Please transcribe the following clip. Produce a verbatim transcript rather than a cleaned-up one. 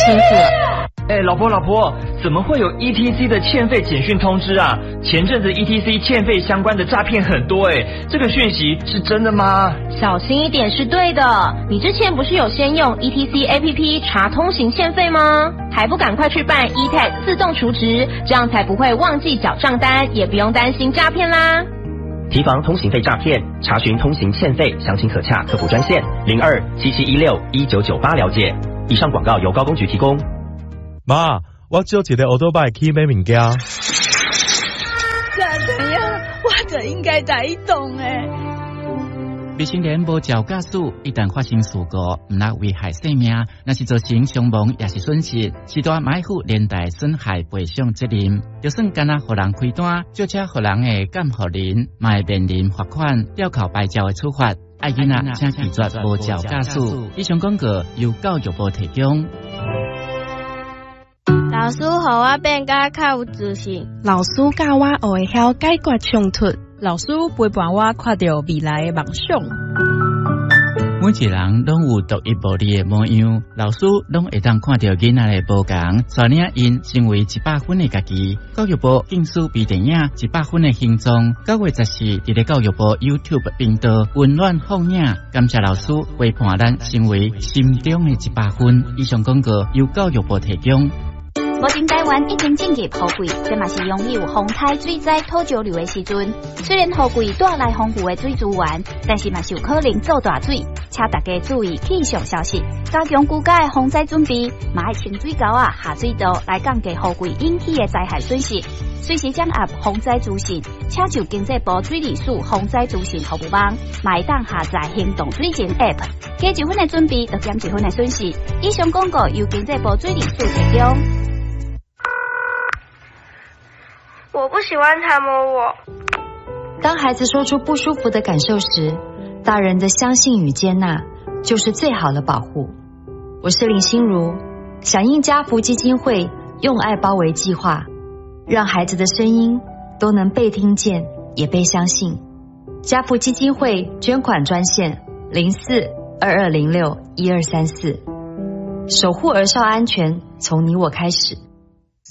欺负了。 哎，老婆老婆，怎么会有 E T C 的欠费简讯通知啊？前阵子 E T C 欠费相关的诈骗很多哎，这个讯息是真的吗？ 小心一点是对的。你之前不是有先用 E T C A P P 查通行欠费吗？还不赶快去办 E T A G 自动储值，这样才不会忘记缴账单，也不用担心诈骗啦。 提防通行费诈骗，查询通行欠费，详情可洽客服专线零二七七一六一九九八了解。以上广告由高公局提供。 妈，我借一个欧多拜去买物件。 怎样？我就应该在移动诶。 未成年无照驾驶，一旦发生事故，唔但危害生命，若是造成伤亡也是损失，是大买负连带损害赔偿责任。就算干那互人开单，就车互人的监护人，嘛会面临罚款、吊扣牌照的处罚。爱囡仔请拒绝无照驾驶。以上广告由教育部提供。 老师，互我变甲较有自信。 老师教我学会晓解决冲突。 老师陪伴我看到未来的梦想。 每一个人拢有独一无二的模样，老师拢会当看到囡仔的无同，带领因成为一百分的家己。教育部竞速微电影一百分的形状，九月十四伫咧教育部 YouTube 频道温暖放映，感谢老师陪伴咱成为心中的一百分。以上广告由教育部提供。 目前台湾已经进入雨季，这嘛是拥有风台水灾土石流的时阵。虽然雨季带来丰富的水资源，但是嘛是有可能造大水，请大家注意气象消息，加强居家的防灾准备，嘛爱清水沟啊、下水道来降低雨季引起的灾害损失。随时掌握防灾资讯，请就经济部水利署防灾资讯服务网，嘛会当下载行动水情 App， 加一分的准备，就减一分的损失。以上广告由经济部水利署提供。 我不喜欢他摸我。 当孩子说出不舒服的感受时，大人的相信与接纳就是最好的保护。我是林心如，响应家福基金会用爱包围计划，让孩子的声音都能被听见也被相信。家福基金会捐款专线零四二二零六一二三四，守护儿少安全从你我开始。